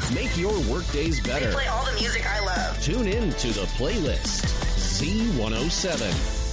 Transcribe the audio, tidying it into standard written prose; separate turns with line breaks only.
Make your workdays better.
Play all the music I love.
Tune in to The Playlist. Z107.